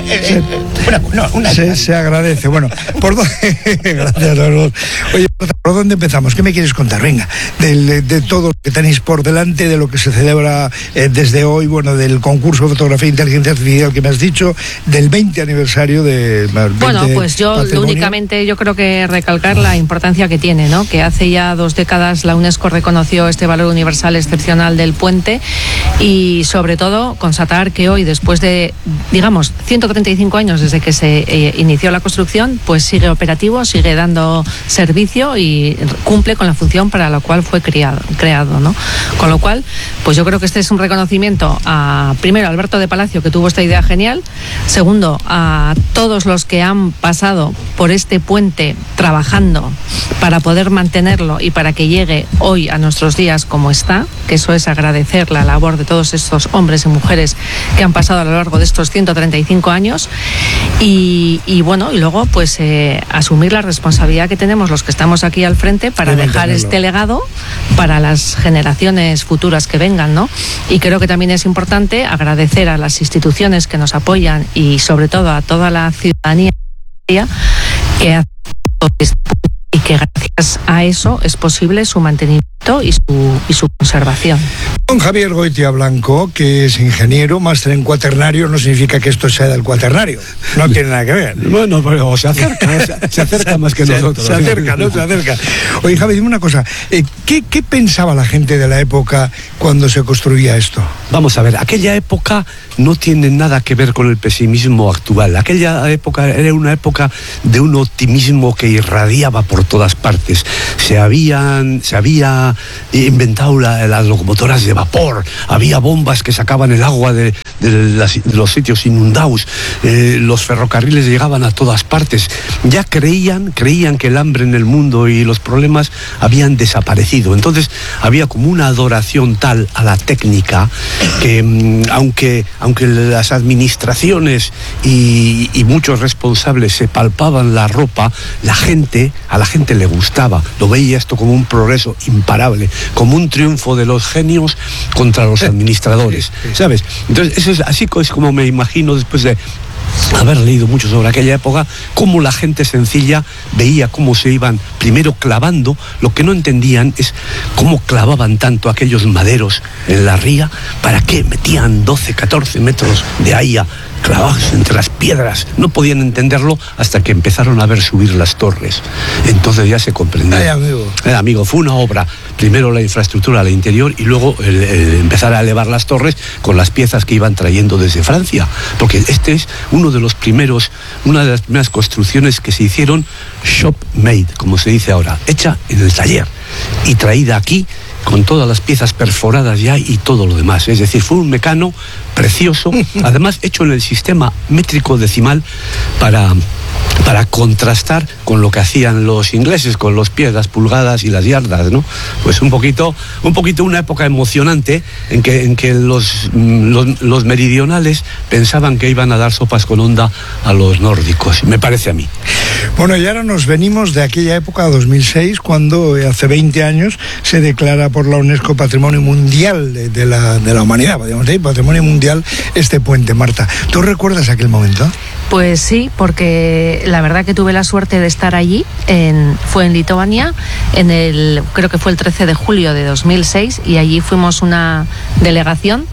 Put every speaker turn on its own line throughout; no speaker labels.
Se agradece. Bueno, gracias a todos. Oye, ¿por dónde empezamos? ¿Qué me quieres contar? Venga, de todo lo que tenéis por delante, de lo que se celebra desde hoy, bueno, del concurso de fotografía e inteligencia artificial que me has dicho, del 20 aniversario de...
Bueno, pues yo únicamente yo creo que recalcar la importancia que tiene, ¿no? Que hace ya 2 décadas la UNESCO reconoció este valor universal excepcional del puente y sobre todo constatar que hoy, después de, digamos, 135 años desde que se inició la construcción, pues sigue operativo, sigue dando servicio y cumple con la función para la cual fue creado, ¿no? Con lo cual, pues yo creo que este es un reconocimiento a, primero, a Alberto de Palacio, que tuvo esta idea genial, segundo, a todos los que han pasado por este puente trabajando para poder mantenerlo y para que llegue hoy a nuestros días como está, que eso es agradecer la labor de todos estos hombres y mujeres que han pasado a lo largo de estos 135 años y bueno, y luego pues asumir la responsabilidad que tenemos los que estamos aquí al frente para dejar este legado para las generaciones futuras que vengan, ¿no? Y creo que también es importante agradecer a las instituciones que nos apoyan y sobre todo a toda la ciudadanía que hace y que gracias a eso es posible su mantenimiento y su conservación.
Don Javier Goitia Blanco, que es ingeniero, máster en cuaternario, no significa que esto sea del cuaternario, no tiene nada que ver.
Bueno, pero se acerca más que nosotros.
Se acerca. Oye, Javi, dime una cosa, ¿qué pensaba la gente de la época cuando se construía esto?
Vamos a ver, aquella época no tiene nada que ver con el pesimismo actual. Aquella época era una época de un optimismo que irradiaba por todas partes. Se había inventado las locomotoras de vapor, había bombas que sacaban el agua de los sitios inundados, los ferrocarriles llegaban a todas partes. Ya creían que el hambre en el mundo y los problemas habían desaparecido. Entonces había como una adoración tal a la técnica que aunque las administraciones y muchos responsables se palpaban la ropa, a la gente le gustaba, lo veía esto como un progreso imparable, como un triunfo de los genios contra los administradores, ¿sabes? Entonces eso es así es como me imagino, después de haber leído mucho sobre aquella época, cómo la gente sencilla veía cómo se iban primero clavando. Lo que no entendían es cómo clavaban tanto aquellos maderos en la ría, para qué metían 12, 14 metros de ahía clavados entre las piedras. No podían entenderlo hasta que empezaron a ver subir las torres. Entonces ya se comprendió. Amigo, fue una obra, primero la infraestructura al interior y luego el empezar a elevar las torres con las piezas que iban trayendo desde Francia, porque este es una de las primeras construcciones que se hicieron shop made, como se dice ahora, hecha en el taller y traída aquí con todas las piezas perforadas ya y todo lo demás. Es decir, fue un mecano precioso, además hecho en el sistema métrico decimal para contrastar con lo que hacían los ingleses con los pies, las pulgadas y las yardas, ¿no? Pues un poquito una época emocionante en que los meridionales pensaban que iban a dar sopas con onda a los nórdicos, me parece a mí.
Bueno, y ahora nos venimos de aquella época, 2006, cuando hace 20 años se declara por la UNESCO Patrimonio Mundial de la Humanidad, podríamos decir, Patrimonio Mundial, este puente. Marta, ¿tú recuerdas aquel momento?
Pues sí, porque la verdad que tuve la suerte de estar allí, fue en Lituania, creo que fue el 13 de julio de 2006, y allí fuimos una delegación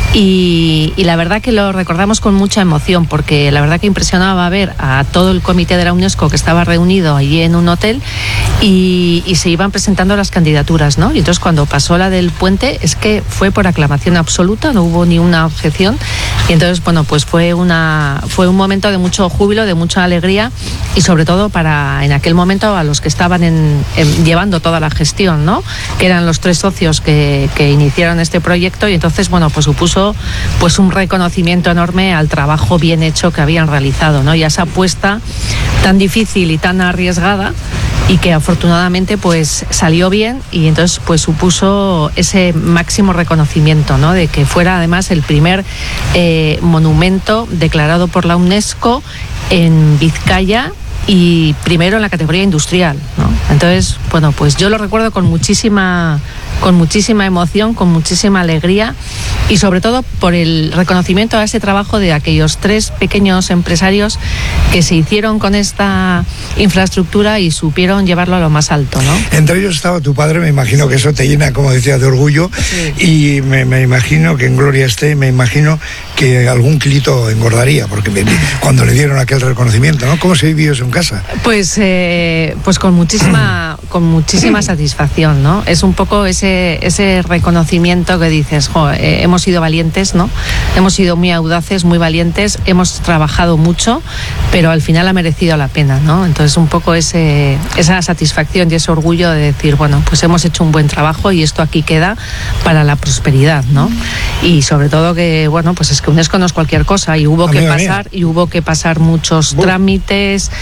y la verdad que lo recordamos con mucha emoción, porque la verdad que impresionaba ver a todo el comité de la UNESCO que estaba reunido allí en un hotel y se iban presentando las candidaturas, ¿no? Y entonces cuando pasó la del puente es que fue por aclamación absoluta, no hubo ni una objeción, y entonces bueno, pues fue un momento de mucho júbilo, de mucha alegría, y sobre todo en aquel momento a los que estaban llevando toda la gestión, ¿no? Que eran los 3 socios que iniciaron este proyecto, y entonces bueno, pues supuso pues un reconocimiento enorme al trabajo bien hecho que habían realizado, ¿no? Y a esa apuesta tan difícil y tan arriesgada, y que afortunadamente pues salió bien, y entonces pues supuso ese máximo reconocimiento, ¿no? De que fuera además el primer monumento declarado por la UNESCO en Vizcaya, y primero en la categoría industrial, ¿no? Entonces, bueno, pues yo lo recuerdo con muchísima con muchísima emoción, con muchísima alegría y sobre todo por el reconocimiento a ese trabajo de aquellos 3 pequeños empresarios que se hicieron con esta infraestructura y supieron llevarlo a lo más alto, ¿no?
Entre ellos estaba tu padre, me imagino que eso te llena, como decía, de orgullo, y me imagino que en gloria esté, me imagino que algún kilito engordaría, porque cuando le dieron aquel reconocimiento, ¿no? ¿Cómo se vivió eso en casa?
Pues con muchísima satisfacción, ¿no? Es un poco ese reconocimiento que dices, hemos sido valientes, ¿no? Hemos sido muy audaces, muy valientes, hemos trabajado mucho, pero al final ha merecido la pena, ¿no? Entonces un poco esa satisfacción y ese orgullo de decir, bueno, pues hemos hecho un buen trabajo y esto aquí queda para la prosperidad, ¿no? Y sobre todo que, bueno, pues es que UNESCO no es cualquier cosa y hubo que pasar muchos trámites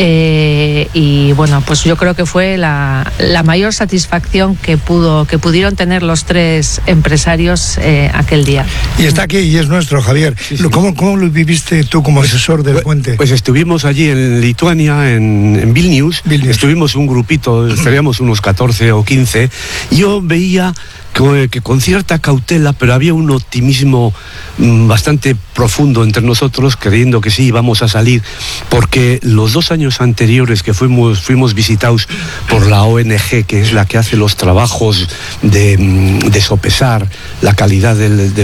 y bueno, pues yo creo que fue la mayor satisfacción que pudieron tener los 3 empresarios aquel día.
Y está aquí y es nuestro, Javier. Sí. ¿Cómo lo viviste tú como asesor del puente?
Pues estuvimos allí en Lituania, en Vilnius. Estuvimos un grupito, estaríamos unos 14 o 15. Yo veía que con cierta cautela, pero había un optimismo bastante profundo entre nosotros, creyendo que sí íbamos a salir, porque los 2 años anteriores que fuimos visitados por la ONG, que es la que hace los trabajos de sopesar la calidad de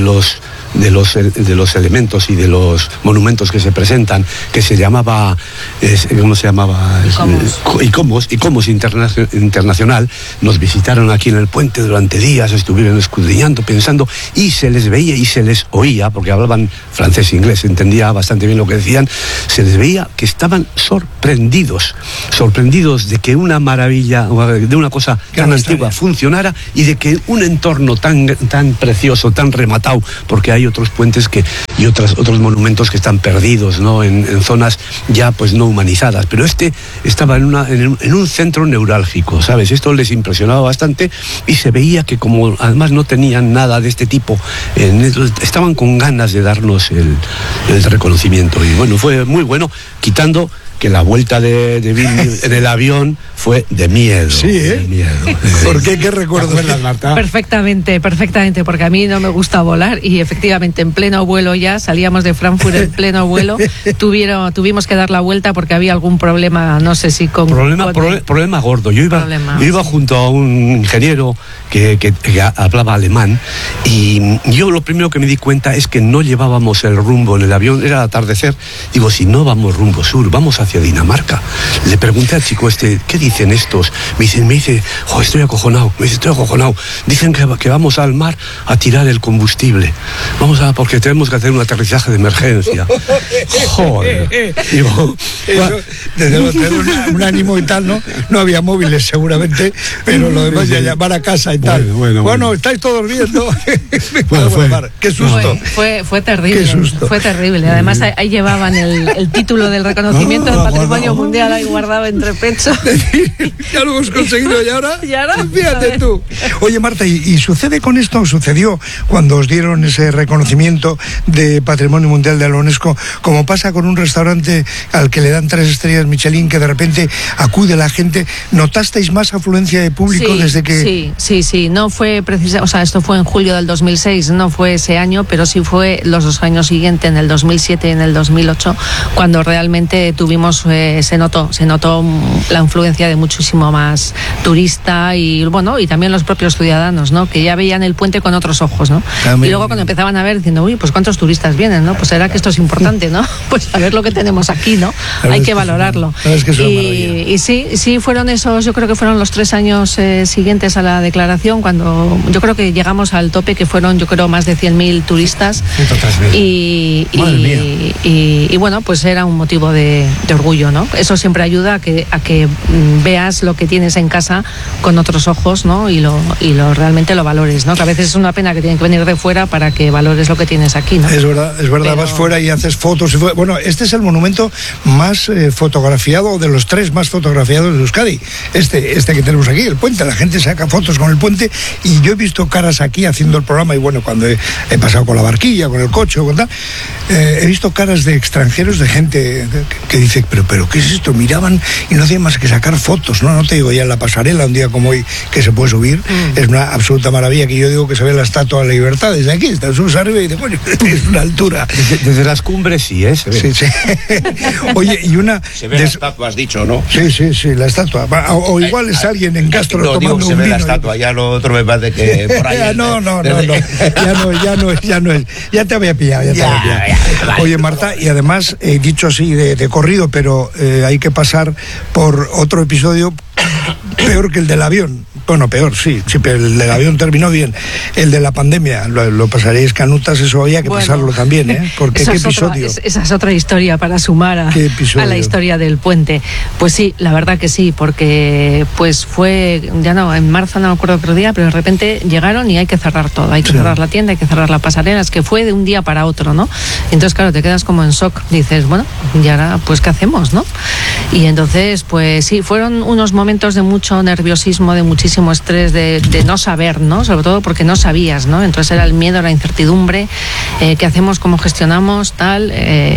los elementos y de los monumentos que se presentan, que se llamaba, ¿cómo se llamaba? ICOMOS Internacional. Nos visitaron aquí en el puente durante días, estuvieron escudriñando, pensando, y se les veía y se les oía, porque hablaban francés e inglés, entendía bastante bien lo que decían, se les veía que estaban sorprendidos de que una maravilla, de una cosa tan antigua funcionara, y de que un entorno tan precioso, tan rematado, porque hay otros puentes y otros monumentos que están perdidos, ¿no? En zonas ya pues no humanizadas, pero este estaba en un centro neurálgico, ¿sabes? Esto les impresionaba bastante y se veía que como además no tenían nada de este tipo, estaban con ganas de darnos el reconocimiento, y bueno, fue muy bueno, quitando que la vuelta de Vilnius en el avión fue de miedo.
Sí, ¿eh?
De miedo.
¿Por qué? ¿Qué recuerdas, Marta?
Perfectamente, porque a mí no me gusta volar y efectivamente en pleno vuelo ya, salíamos de Frankfurt en pleno vuelo, tuvimos que dar la vuelta porque había algún problema, no sé si con...
Problema gordo. Yo iba junto a un ingeniero que hablaba alemán, y yo lo primero que me di cuenta es que no llevábamos el rumbo en el avión, era atardecer, digo, si no vamos rumbo sur, vamos hacia Dinamarca. Le pregunté al chico ¿qué dicen estos? Me dice, estoy acojonado. Dicen que vamos al mar a tirar el combustible. Porque tenemos que hacer un aterrizaje de emergencia. Joder. Digo,
desde un ánimo y tal, ¿no? No había móviles seguramente, pero lo demás ya llamar a casa y tal. Bueno, estáis todos bien, ¿no? Qué susto.
Fue terrible.
Qué susto.
Fue terrible. Además ahí llevaban el título del reconocimiento del Patrimonio Mundial ahí guardado entre pechos.
Ya lo hemos conseguido y ahora fíjate tú. Oye, Marta, ¿y sucedió cuando os dieron ese reconocimiento de Patrimonio Mundial de la UNESCO, como pasa con un restaurante al que le dan 3 estrellas Michelin, que de repente acude la gente? ¿Notasteis más afluencia de público desde que...?
Sí, no fue precisamente, esto fue en julio del 2006, no fue ese año, pero sí fue los 2 años siguientes, en el 2007 y en el 2008, cuando realmente se notó la influencia de muchísimo más turista y también los propios ciudadanos, ¿no? Que ya veían el puente con otros ojos, ¿no? Y luego cuando empezaban a ver diciendo, pues cuántos turistas vienen, ¿no? Pues será que esto es importante, ¿no? Pues a ver lo que tenemos aquí, ¿no? Hay que valorarlo. Y sí fueron esos, yo creo que fueron los 3 años siguientes a la declaración, cuando yo creo que llegamos al tope, que fueron, yo creo, más de 100.000 turistas. Y bueno, pues era un motivo de orgullo, ¿no? Eso siempre ayuda a que veas lo que tienes en casa con otros ojos, ¿no? Y realmente lo valores, ¿no? Que a veces es una pena que tienen que venir de fuera para que valores lo que tienes aquí, ¿no?
Es verdad, vas fuera y haces fotos. Bueno, este es el monumento más fotografiado, de los 3 más fotografiados de Euskadi. Este que tenemos aquí, el puente. La gente saca fotos con el puente y yo he visto caras aquí haciendo el programa, y bueno, cuando he pasado con la barquilla, con el coche, con tal, he visto caras de extranjeros, de gente que dice, pero ¿qué es esto? Miraban y no hacían más que sacar fotos, ¿no? No te digo ya en la pasarela, un día como hoy, que se puede subir, es una absoluta maravilla, que yo digo que se ve la Estatua de la Libertad desde aquí, está subes arriba y dices, bueno, es una altura.
Desde las cumbres sí, se ve.
Sí. Oye, y una...
Se ve la estatua, has dicho, ¿no?
Sí, la estatua. O igual es alguien en Castro
no,
tomando
digo que
un
se ve
vino.
La estatua, ya lo otro me parece que por ahí...
No, ya no es. Ya te había pillado,
Vale.
Oye, Marta, y además, dicho así de corrido, pero hay que pasar por otro episodio peor que el del avión. Bueno, peor, sí, pero el del avión terminó bien. El de la pandemia, lo pasaréis canutas, eso había que pasarlo también, ¿eh? Porque qué episodio.
Esa es otra historia para sumar a la historia del puente. Pues sí, la verdad que sí, porque pues fue, ya no, en marzo no me acuerdo qué día, pero de repente llegaron y hay que cerrar todo, hay que cerrar la tienda, hay que cerrar la pasarela, es que fue de un día para otro, ¿no? Entonces, claro, te quedas como en shock, dices, bueno, y ahora, pues, ¿qué hacemos, no? Y entonces, pues sí, fueron unos momentos de mucho nerviosismo, de muchísimo estrés, de no saber, ¿no? Sobre todo porque no sabías, ¿no? Entonces era el miedo, la incertidumbre, ¿qué hacemos, cómo gestionamos, tal?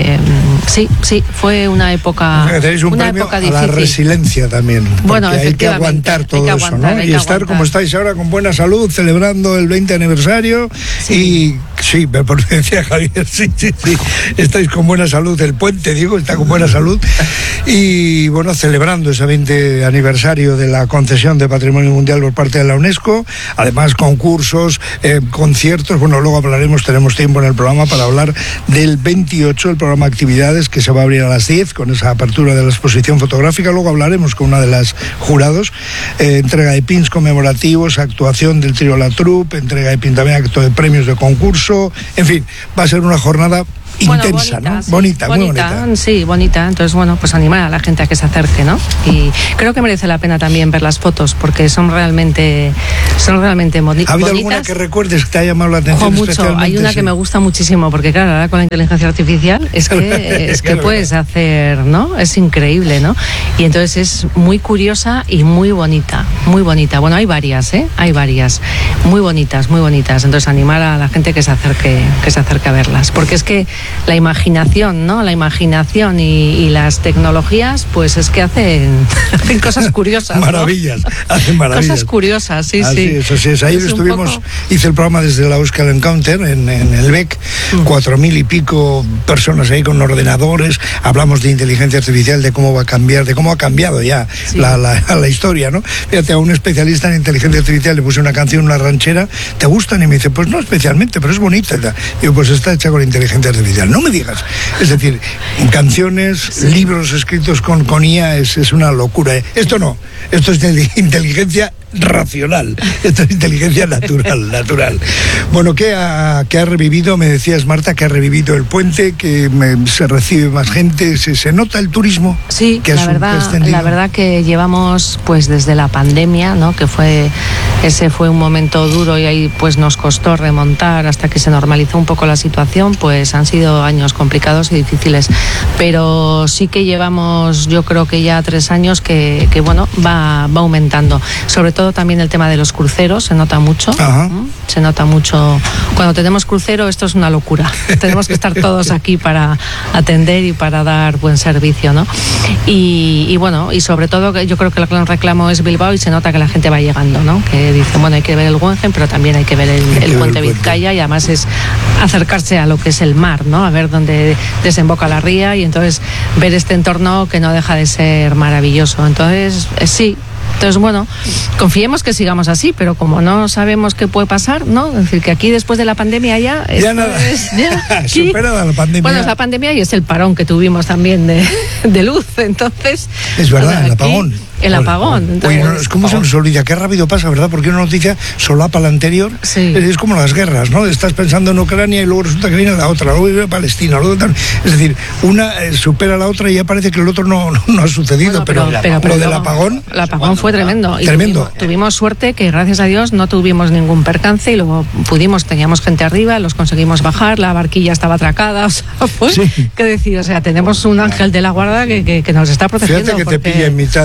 Sí, fue una época,
o sea, tenéis un
una
premio
época
a
difícil.
la resiliencia también.
Bueno,
hay que aguantar todo eso, ¿no? Y estar como estáis ahora, con buena salud, celebrando el 20 aniversario. Y sí, por decía Javier, sí. Estáis con buena salud, el puente, digo, está con buena salud. Y bueno, celebrando ese 20 aniversario de la concesión de Patrimonio Mundial por parte de la UNESCO, además concursos, conciertos, bueno, luego hablaremos, tenemos tiempo en el programa para hablar del 28, el programa Actividades, que se va a abrir a las 10 con esa apertura de la exposición fotográfica, luego hablaremos con una de las jurados, entrega de pins conmemorativos, actuación del trío La Troupe, entrega de pins también, acto de premios de concurso, en fin, va a ser una jornada intensa,
bonita,
¿no?
Sí.
Bonita, muy bonita.
Sí, bonita. Entonces, bueno, pues animar a la gente a que se acerque, ¿no? Y creo que merece la pena también ver las fotos, porque son realmente bonitas.
¿Ha habido alguna que recuerdes que te haya llamado la atención especialmente?
Hay una que me gusta muchísimo, porque claro, ahora con la inteligencia artificial es que puedes hacer, ¿no? Es increíble, ¿no? Y entonces es muy curiosa y muy bonita, muy bonita. Bueno, hay varias, muy bonitas. Entonces animar a la gente que se acerque a verlas, porque es que la imaginación, ¿no? La imaginación y las tecnologías, pues es que hacen cosas curiosas, ¿no?
Maravillas, hacen maravillas.
Cosas curiosas, sí.
Así es. Ahí estuvimos, hice el programa desde la Euskal Encounter en el BEC, 4.000 y pico personas ahí con ordenadores, hablamos de inteligencia artificial, de cómo va a cambiar, de cómo ha cambiado ya la historia, ¿no? Fíjate, a un especialista en inteligencia artificial le puse una canción, una ranchera, ¿te gustan? Y me dice, pues no especialmente, pero es bonita. Digo, pues está hecha con inteligencia artificial. No me digas. Es decir, canciones, libros escritos con IA es una locura. Esto no, esto es inteligencia racional, esto es inteligencia natural. Bueno, ¿qué ha revivido? Me decías, Marta, que ha revivido el puente, que se recibe más gente, se nota el turismo.
Sí,
que
la verdad que llevamos pues desde la pandemia, ¿no? Que ese fue un momento duro y ahí pues nos costó remontar hasta que se normalizó un poco la situación, pues han sido años complicados y difíciles, pero sí que llevamos, yo creo que ya 3 años que bueno, va aumentando, sobre todo también el tema de los cruceros, se nota mucho. Se nota mucho. Cuando tenemos crucero, esto es una locura. Tenemos que estar todos aquí para atender y para dar buen servicio, ¿no? Y bueno, y sobre todo, yo creo que el gran reclamo es Bilbao y se nota que la gente va llegando, ¿no? Que dicen, bueno, hay que ver el Guggenheim, pero también hay que ver el puente Vizcaya, y además es acercarse a lo que es el mar, ¿no? A ver dónde desemboca la ría y entonces ver este entorno que no deja de ser maravilloso. Entonces, sí. Entonces, bueno, confiemos que sigamos así, pero como no sabemos qué puede pasar, ¿no? Es decir, que aquí después de la pandemia ya
nada. Superada la pandemia.
Bueno, es la pandemia y es el parón que tuvimos también de luz, entonces...
Es verdad, el apagón.
El apagón.
Entonces, oye, es como se nos olvida, qué rápido pasa, ¿verdad? Porque una noticia solapa la anterior.
Sí.
Es como las guerras, ¿no? Estás pensando en Ucrania y luego resulta que viene la otra, luego viene Palestina, luego tal. Es decir, una supera a la otra y ya parece que el otro no ha sucedido,
bueno, pero
lo del apagón...
El apagón fue tremendo. Y
tremendo.
Tuvimos suerte que, gracias a Dios, no tuvimos ningún percance y luego teníamos gente arriba, los conseguimos bajar, la barquilla estaba atracada, o sea, qué decir, o sea, tenemos un ángel de la guarda que nos está protegiendo.
Fíjate que te pilla en mitad del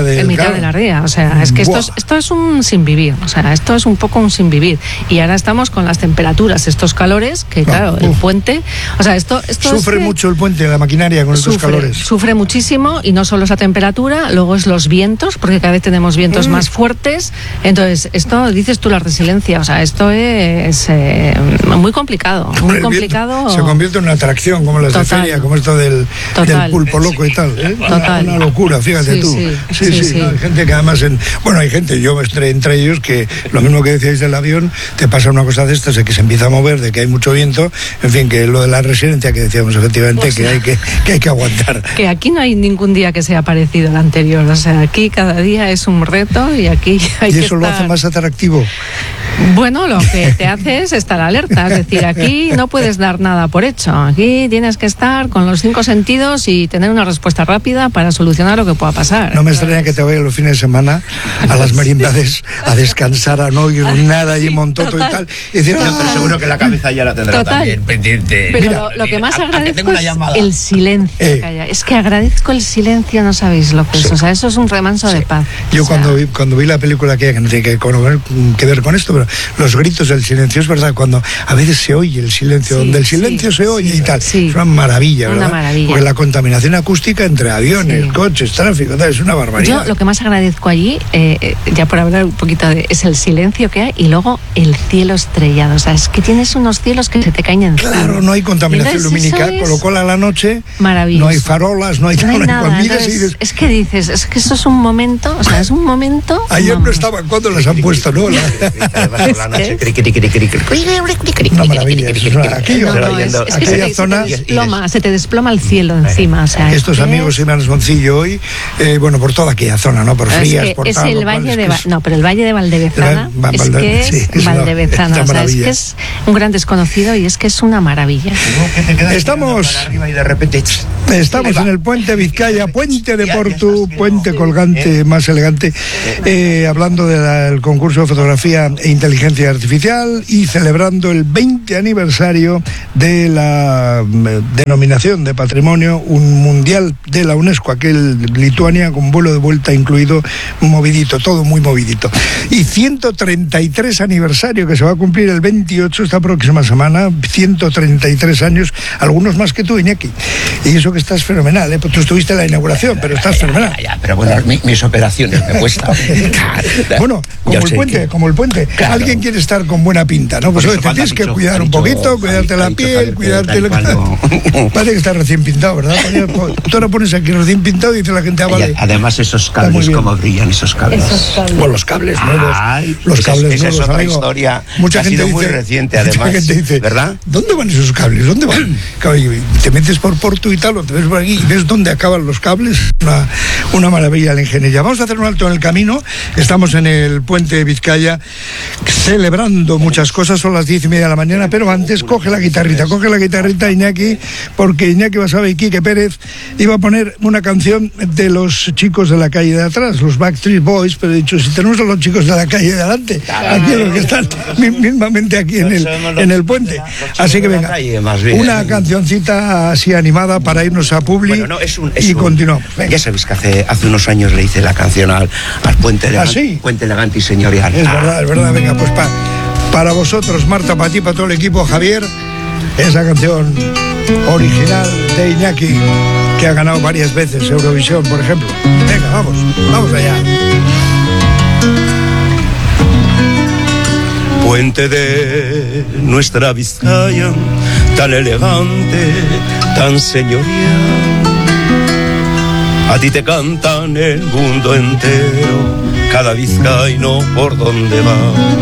ya de la ría. O sea, es que esto es un sin vivir. O sea, esto es un poco un sin vivir. Y ahora estamos con las temperaturas, estos calores, que claro, el puente... O sea, esto
sufre mucho el puente, la maquinaria con estos calores.
Sufre muchísimo, y no solo esa temperatura, luego es los vientos, porque cada vez tenemos vientos más fuertes. Entonces, esto, dices tú, la resiliencia. O sea, esto es muy complicado. Muy complicado.
Se convierte en una atracción, como las de feria, como esto del pulpo loco y tal. Una locura, fíjate tú. Sí. No, hay gente que además, hay gente, yo estoy entre ellos, que lo mismo que decíais del avión, te pasa una cosa de estas, de que se empieza a mover, de que hay mucho viento, en fin, que lo de la resiliencia que decíamos efectivamente, que hay que aguantar.
Que aquí no hay ningún día que sea parecido al anterior, o sea, aquí cada día es un reto y aquí hay
¿Y
que
eso lo hace más atractivo?
Bueno, lo que te hace es estar alerta, es decir, aquí no puedes dar nada por hecho, aquí tienes que estar con los 5 sentidos y tener una respuesta rápida para solucionar lo que pueda pasar.
No me extraña que te vayas los fines de semana a las meriendades a descansar, a no oír nada y montoto y tal. Y decir,
pero seguro que la cabeza ya la tendrá también pendiente.
Pero mira, lo que más agradezco es el silencio que haya. Es que agradezco el silencio, no sabéis lo que es. O sea, eso es un remanso de paz.
Yo cuando vi la película que no tiene que ver con esto, pero los gritos del silencio, es verdad, cuando a veces se oye el silencio, donde el silencio se oye y tal, es una maravilla, ¿verdad?
Una maravilla.
Porque la contaminación acústica entre aviones, coches, tráfico, tal, es una barbaridad.
Yo lo que más agradezco allí, ya por hablar un poquito es el silencio que hay, y luego el cielo estrellado. O sea, es que tienes unos cielos que se te caen encima.
Claro, no hay contaminación lumínica, con lo cual a la noche no hay farolas, no hay
nada. Entonces, es que dices, es que eso es un momento, o sea, es un momento...
Ayer no estaban, ¿cuándo las han puesto? No,
una
maravilla. Aquella zona...
Se te desploma el cielo encima. O sea,
estos amigos iban a Soncillo hoy, por toda aquella zona, ¿no? Por Frías, por
es
tal,
el valle de... No, pero el valle de Valdevezana es Valdevezana. O sea, es que es un gran desconocido y es que es una maravilla.
Estamos en el puente Vizcaya, puente de Portu, puente colgante más elegante, hablando del concurso de fotografía e inteligencia artificial y celebrando el 20 aniversario de la denominación de patrimonio un mundial de la UNESCO, aquel Lituania con vuelo de vuelta incluido, movidito, todo muy movidito. Y 133 aniversario que se va a cumplir el 28 esta próxima semana, 133 años, algunos más que tú, Iñaki. Y eso que estás fenomenal, ¿eh? Pues tú estuviste en la inauguración, pero estás fenomenal.
Pero bueno, mis operaciones me cuestan.
Bueno, como el puente. Claro. Alguien quiere estar con buena pinta, ¿no? Pues te tienes que cuidar un poquito, cuidarte la piel, cuidarte la... Parece que está recién pintado, ¿verdad? Tú ahora pones aquí recién pintado y dice la gente, vale.
Además esos cables, como brillan esos cables.
Bueno, los cables nuevos. Los cables nuevos,
es otra
amigo.
Historia.
Mucha gente
muy reciente, además. Mucha gente dice, ¿verdad?
¿Dónde van esos cables? ¿Dónde van? Te metes por Porto y tal, o te ves por aquí y ves dónde acaban los cables. Una maravilla la ingeniería. Vamos a hacer un alto en el camino. Estamos en el puente Vizcaya celebrando muchas cosas. Son las 10:30 de la mañana, pero antes coge la guitarrita, Iñaki, porque Iñaki Basabe y Quique Pérez iba a poner una canción de los chicos de la calle de atrás, los Backstreet Boys, pero he dicho, si tenemos a los chicos de la calle de adelante, aquí los que están mismamente aquí en el puente. Así que venga, una cancioncita así animada para irnos a Publi y continuamos.
Ya sabéis que hace unos años le hice la canción al puente elegante, puente elegante y señorial.
Es verdad, venga, pues para vosotros, Marta, para ti, para todo el equipo, Javier, esa canción original de Iñaki, que ha ganado varias veces Eurovisión, por ejemplo. Venga, vamos allá.
Puente de nuestra Vizcaya, tan elegante, tan señorial, a ti te cantan el mundo entero, cada vizcaíno por donde va.